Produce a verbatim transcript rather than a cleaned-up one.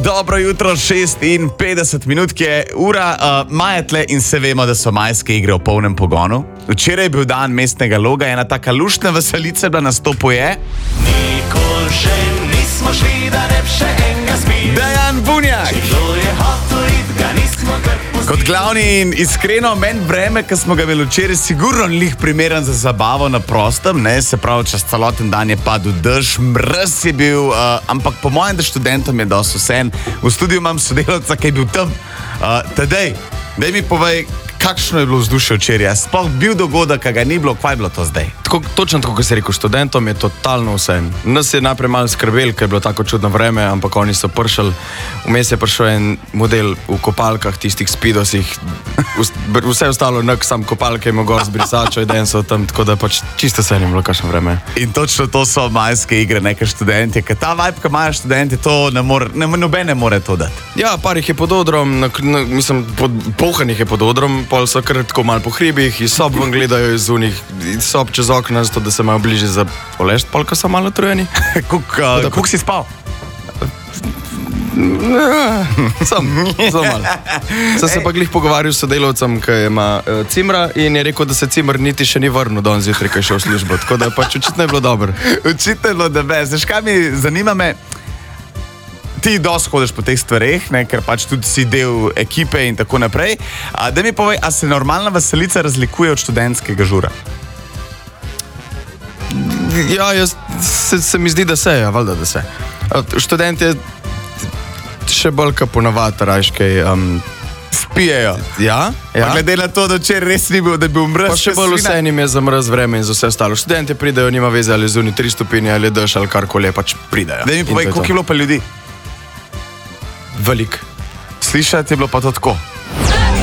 Dobro jutro, šest in petdeset minut, ki je ura, uh, maja tle in se vemo, da so majske igre v polnem pogonu. Včeraj je bil dan mestnega loga, ena taka luštna veselica bila nastopoje. Nikol še nismo šli, da ne bi še enega spili. Dejan Bunjak! Kdo je hotel iti, ga nismo kar pustili. Kot glavni in iskreno, meni vreme, ki smo ga imeli včeraj, sigurno lih primeren za zabavo na prostem, ne, se pravi, čez celoten dan je padel dež, mraz je bil, uh, ampak po mojem, da študentom je dosti vsem. V studiu imam sodelavca, ki je bil tam. Uh, Tadej, daj mi povej, kakšno je bilo vzdušje včeraj? Sploh bil dogodek, ki ga ni bilo, kaj je bilo to zdaj? Tako, točno tako, kot si rekel, študentom je totalno vse. Nas je najprej malo skrbel, ker je bilo tako čudno vreme, ampak oni so prišli. Vmes je prišel en model v kopalkah, tistih spidosih, vse ostalo, nek sam kopalke ima gor z brisačo, in so tam, tako da pač čisto se ni bilo kakšno vreme. In točno to so majske igre, neke študentje, ker ta vibe, ki imajo študenti, to ne more, ne, noben ne more to dati. Ja, par jih je pod odrom, na, na, mislim, pod, polhanih je pod odrom, pol so kar tako malo po hribih, iz sob ven gledajo iz unih, iz sob čez okna, zato da se imajo bliže za polešt, pol, ko so malo trujeni. Kako uh, si spal? Sam, zelo malo. Sem se pa glih pogovarjal s sodelavcem, ki ima uh, cimra in je rekel, da se cimr niti še ni vrnil danes zjutraj, ko je šel v službo, tako da pač očitno je bilo dobro. Očitno je bilo, da be. Znaš, kaj mi zanima me, ti dosti hodiš po teh stvareh, ne, ker pač tudi si del ekipe in tako naprej. A, da mi povej, a se normalna veselica razlikuje od študentskega žura? Ja, jaz, se, se mi zdi, da se je, valjda, da se. Študent je še bolj kot ponavadi, rajškej. Um, Spijejo. Ja, ja. Glede na to, da včeraj res ni bil, da bi bil mraz. Pa še bolj vse njim je za mraz vreme in za vse ostalo. Študenti pridejo, nima veze ali zunaj tri stopinje ali dež ali karkoli, pač pridejo. Da mi povej, koliko je bilo pa ljudi? Velik. Slišati je bilo pa to tako.